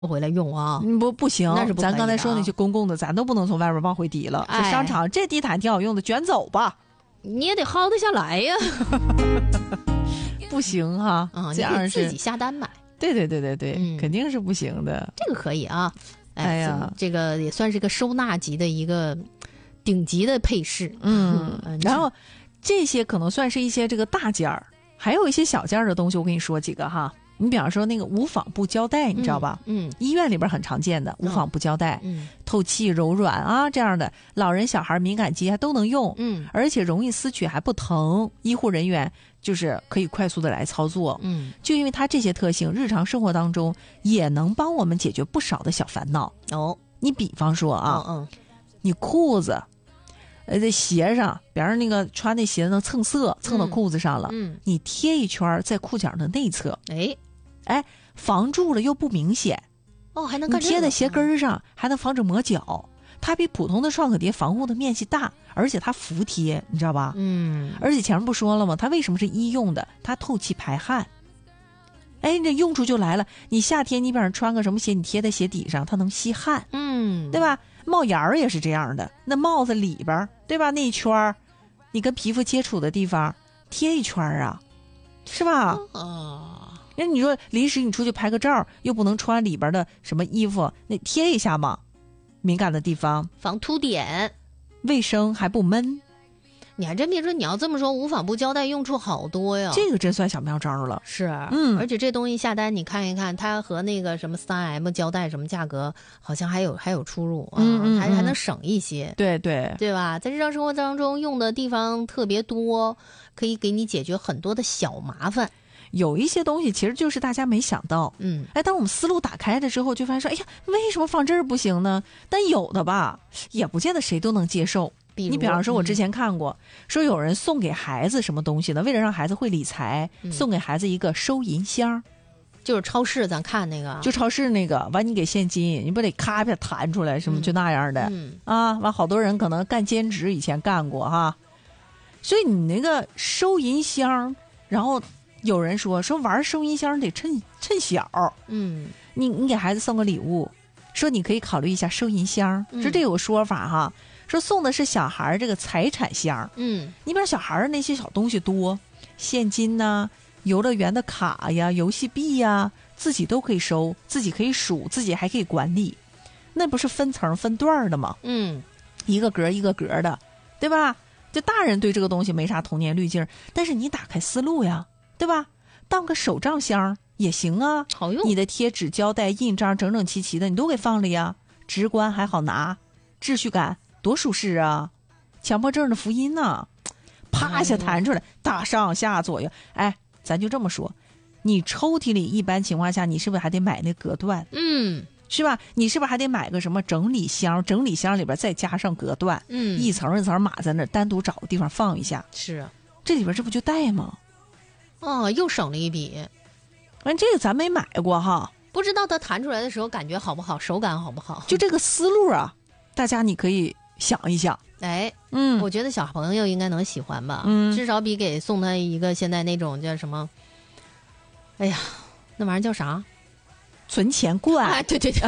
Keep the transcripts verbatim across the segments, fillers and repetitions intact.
回来用啊， 嗯不不行， 那是不可以的啊咱刚才说那些公共的，咱都不能从外边往回抵了。 哎这商场这地毯挺好用的，卷走吧。 你也得薅得下来呀。 不行哈， 啊， 这样是你得自己下单买， 对对对对对、 嗯肯定是不行的。 这个可以啊。 哎呀这个也算是个收纳级的一个顶级的配饰。 嗯， 嗯然后这些可能算是一些这个大件儿，还有一些小件儿的东西，我跟你说几个哈。你比方说那个无纺布胶带，你知道吧？ 嗯，嗯医院里边很常见的无纺布胶带， 嗯透气柔软啊，这样的老人小孩敏感肌还都能用， 嗯而且容易撕取还不疼，医护人员就是可以快速的来操作。 嗯， 就因为它这些特性，日常生活当中也能帮我们解决不少的小烦恼。 哦你比方说啊， 嗯你裤子，呃，在鞋上，比方说那个穿那鞋子能蹭色，蹭到裤子上了， 嗯， 你贴一圈在裤脚的内侧， 哎， 哎，防住了又不明显。 哦，还能你干这个贴在鞋跟儿上，还能防止磨脚。它比普通的创可贴防护的面积大，而且它服帖，你知道吧？ 嗯， 而且前面不说了吗？它为什么是医用的？它透气排汗。哎，这用处就来了。你夏天你比方穿个什么鞋，你贴在鞋底上，它能吸汗， 嗯， 对吧？帽檐儿也是这样的，那帽子里边儿，对吧？那一圈儿，你跟皮肤接触的地方贴一圈儿啊，是吧？ 啊， 那你说临时你出去拍个照，又不能穿里边的什么衣服，那贴一下嘛，敏感的地方， 防凸点。 卫生还不闷， 你还真别说，你要这么说，无纺布胶带用处好多呀。 这个真算小妙招了。 是， 嗯而且这东西下单，你看一看，它和那个什么 三 M 胶带什么价格，好像还有还有出入啊， 嗯嗯嗯还还能省一些， 对对， 对吧？在日常生活当中用的地方特别多，可以给你解决很多的小麻烦。 有一些东西其实就是大家没想到。 嗯， 哎，当我们思路打开了之后，就发现说，哎呀，为什么放这儿不行呢？但有的吧，也不见得谁都能接受。 比如你比方说，我之嗯前看过，说有人送给孩子什么东西呢？为了让孩子会理财， 嗯送给孩子一个收银箱， 就是超市咱看那个， 就超市那个，完你给现金，你不得咔啪弹出来什么，就那样的、 嗯啊。完好多人可能干兼职，以前干过哈，所以你那个收银箱，然后有人说说玩收银箱得趁趁小， 嗯你你给孩子送个礼物，说你可以考虑一下收银箱， 嗯说这有个说法哈，说送的是小孩这个财产箱。 嗯你比如小孩儿那些小东西多，现金呐、游乐园的卡呀、游戏币呀，自己都可以收，自己可以数，自己还可以管理，那不是分层分段儿的吗？ 嗯， 一个格儿一个格儿的，对吧？就大人对这个东西没啥童年滤镜，但是你打开思路呀，对吧？当个手账箱也行啊， 好用。 你的贴纸、胶带、印章整整齐齐的，你都给放了呀，直观还好拿，秩序感多舒适啊！强迫症的福音呢、啪一下弹出来，大上下左右。哎，咱就这么说，你抽屉里一般情况下，你是不是还得买那隔断？ 嗯是吧？你是不是还得买个什么整理箱？整理箱里边再加上隔断， 嗯， 一层一层码在那儿，单独找个地方放一下。 是啊， 这里边这不就带吗？ 哦，又省了一笔。 完，这个咱没买过哈， 不知道它弹出来的时候感觉好不好，手感好不好？ 就这个思路啊，大家你可以想一想。 哎， 嗯我觉得小朋友应该能喜欢吧， 嗯至少比给送他一个现在那种叫什么，哎呀，那玩意儿叫啥？ 存钱罐， 啊，对对对，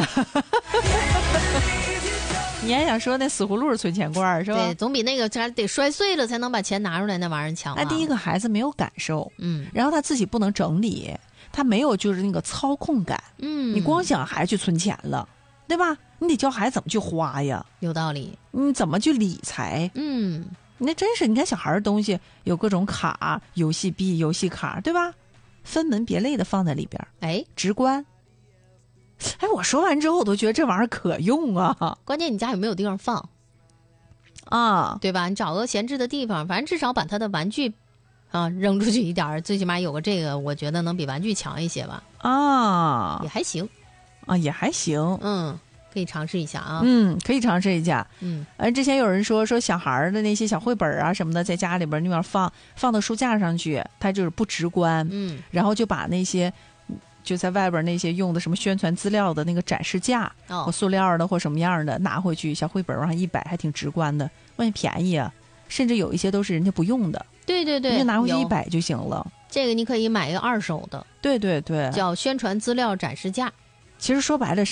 你还想说那死葫芦存钱罐是吧对，？总比那个咱得摔碎了才能把钱拿出来那玩意儿强啊。 那第一个孩子没有感受， 嗯然后他自己不能整理，他没有就是那个操控感。 嗯， 你光想孩子去存钱了，对吧？你得教孩子怎么去花呀， 有道理。 你怎么去理财？ 嗯， 那真是，你看小孩的东西有各种卡、游戏币、游戏卡，对吧？分门别类的放在里边， 哎， 直观。哎，我说完之后，我都觉得这玩意儿可用啊关键你家有没有地方放， 啊！ 对吧？你找个闲置的地方，反正至少把他的玩具啊扔出去一点儿，最起码有个这个，我觉得能比玩具强一些吧， 啊也还行。 啊，也还行， 嗯，可以尝试一下啊。 嗯，可以尝试一下。 嗯呃，之前有人说说小孩儿的那些小绘本啊什么的，在家里边那边放放到书架上去，它就是不直观， 嗯然后就把那些就在外边那些用的什么宣传资料的那个展示架， 哦或塑料的或什么样的拿回去，小绘本往上一摆，还挺直观的，关键便宜啊，甚至有一些都是人家不用的， 对对对， 你就拿回去有一摆就行了。 这个你可以买一个二手的， 对对对， 叫宣传资料展示架。 其实说白了。